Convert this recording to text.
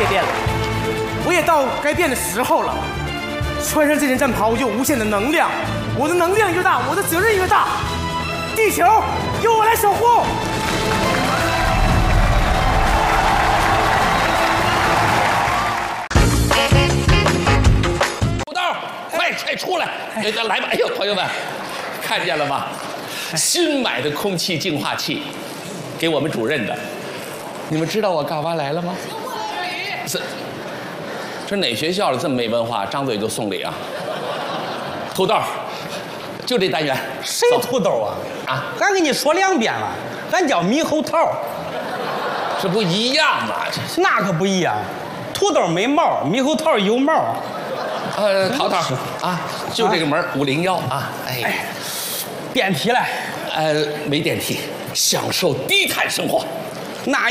变了，我也到该变的时候了。穿上这件战袍，我就有无限的能量，我的能量越大，我的责任越大。地球由我来守护。 土豆，快出来！来吧！哎呦，朋友们，看见了吗？新买的空气净化器，给我们主任的。你们知道我干嘛来了吗？这哪学校的这么没文化，张嘴就送礼啊？土豆，就这单元。 谁土豆啊？ 啊， 俺跟你说2遍了，俺叫猕猴桃。 这不一样吗？ 那可不一样，土豆没毛，猕猴桃有毛。 淘淘啊，就这个门501啊。哎， 电梯来。 没电梯，享受低碳生活。 那